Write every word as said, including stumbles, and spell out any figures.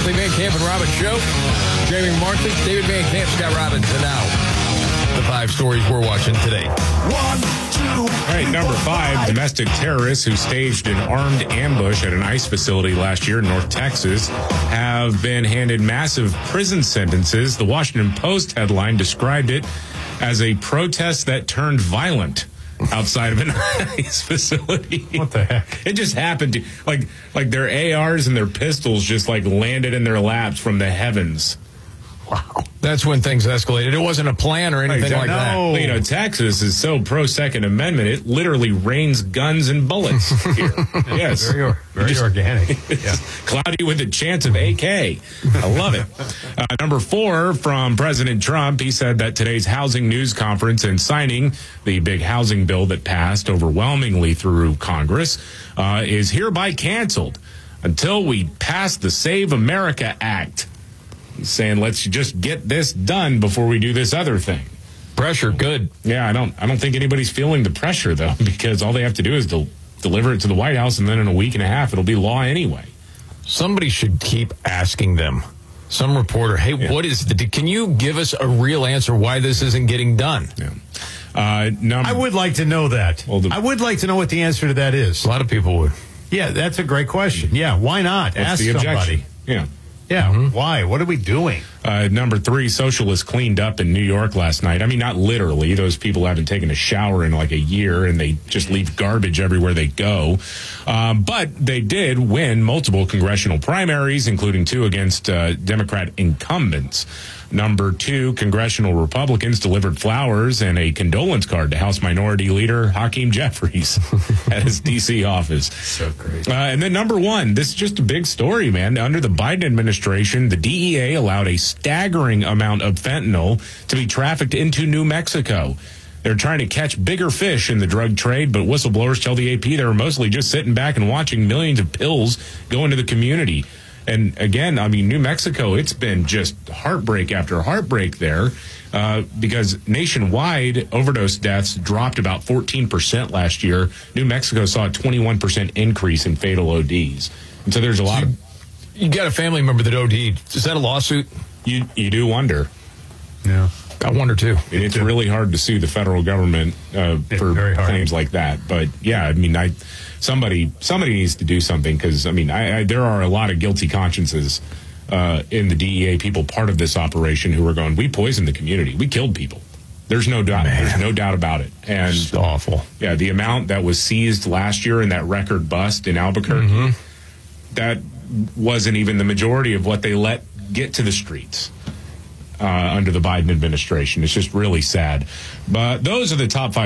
Markley, Van Camp, and Robbins show. Jamie Markley, David Van Camp, Scott Robbins, and now the five stories we're watching today. One, two. All right, number five, domestic terrorists who staged an armed ambush at an ICE facility last year in North Texas have been handed massive prison sentences. The Washington Post headline described it as a protest that turned violent outside of an ICE facility. What the heck? It just happened to, like, like their A Rs and their pistols just, like, landed in their laps from the heavens. Wow. That's when things escalated. It wasn't a plan or anything like that. Well, you know, Texas is so pro-Second Amendment, it literally rains guns and bullets here. Yes. Very, or, very Just, organic. Yeah. Cloudy with a chance of A K. I love it. Uh, number four, from President Trump, he said that today's housing news conference and signing the big housing bill that passed overwhelmingly through Congress uh, is hereby canceled until we pass the Save America Act. He's saying, let's just get this done before we do this other thing. Pressure, good. Yeah, I don't I don't think anybody's feeling the pressure, though, because all they have to do is del- deliver it to the White House, and then in a week and a half, it'll be law anyway. Somebody should keep asking them. Some reporter, hey, yeah. what is the, can you give us a real answer why this isn't getting done? Yeah. Uh, number, I would like to know that. Well, the, I would like to know what the answer to that is. A lot of people would. Yeah, that's a great question. Yeah, why not? What's Ask the somebody. objection? Yeah. Yeah, mm-hmm. Why? What are we doing? Uh, number three, socialists cleaned up in New York last night. I mean, not literally. Those people haven't taken a shower in like a year, and they just leave garbage everywhere they go. Um, but they did win multiple congressional primaries, including two against uh, Democrat incumbents. Number two, congressional Republicans delivered flowers and a condolence card to House Minority Leader Hakeem Jeffries at his D C office. So great. Uh, and then number one, this is just a big story, man. Under the Biden administration, the D E A allowed a staggering amount of fentanyl to be trafficked into New Mexico. They're trying to catch bigger fish in the drug trade, but whistleblowers tell the A P they were mostly just sitting back and watching millions of pills go into the community. And again, I mean, New Mexico, it's been just heartbreak after heartbreak there uh, because nationwide overdose deaths dropped about fourteen percent last year. New Mexico saw a twenty-one percent increase in fatal O Ds. And so there's a lot so you, of... You got a family member that O D'd. Is that a lawsuit? You, you do wonder. Yeah. I wonder, too. And it's really hard to sue the federal government uh, for claims like that. But, yeah, I mean, I... Somebody, somebody needs to do something because I mean, I, I, there are a lot of guilty consciences uh, in the D E A people part of this operation who are going, we poisoned the community, we killed people. There's no doubt, Man. there's no doubt about it. And it's awful. Yeah, the amount that was seized last year in that record bust in Albuquerque, mm-hmm. that wasn't even the majority of what they let get to the streets uh, under the Biden administration. It's just really sad. But those are the top five.